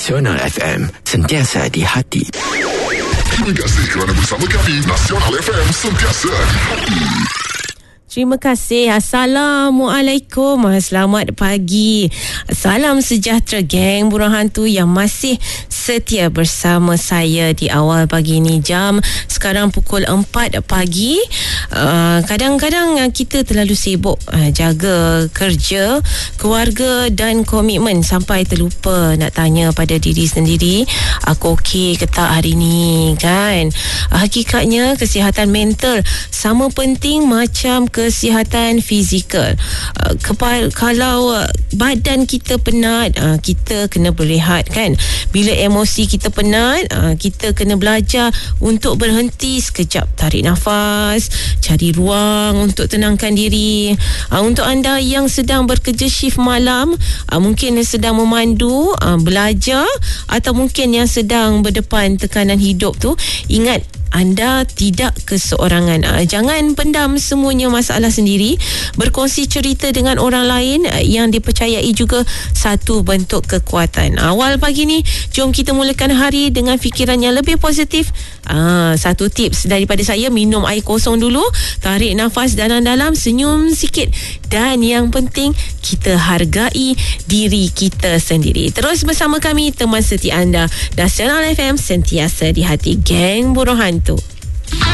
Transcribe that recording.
Nasional FM, sentiasa di hati. Terima kasih kerana bersama kami. Nasional FM, sentiasa di hati. Terima kasih. Assalamualaikum. Selamat pagi. Salam sejahtera geng burung hantu yang masih setia bersama saya di awal pagi ni. Jam sekarang pukul 4 pagi. Kadang-kadang kita terlalu sibuk jaga kerja, keluarga dan komitmen sampai terlupa nak tanya pada diri sendiri, aku okey ke tak hari ni, kan? Hakikatnya kesihatan mental sama penting macam kesihatan fizikal. Kalau badan kita penat, kita kena berehat, kan? Bila emosi kita penat, kita kena belajar untuk berhenti sekejap, tarik nafas, cari ruang untuk tenangkan diri. Untuk anda yang sedang bekerja shift malam, mungkin sedang memandu, belajar, atau mungkin yang sedang berdepan tekanan hidup tu, ingat anda tidak keseorangan. Jangan pendam semuanya masalah sendiri. Berkongsi cerita dengan orang lain yang dipercayai juga satu bentuk kekuatan. Awal pagi ni, jom kita mulakan hari dengan fikiran yang lebih positif. Satu tips daripada saya, minum air kosong dulu, tarik nafas dalam-dalam, senyum sikit, dan yang penting kita hargai diri kita sendiri. Terus bersama kami, teman setia anda, Nasional FM, sentiasa di hati, geng burung hantu.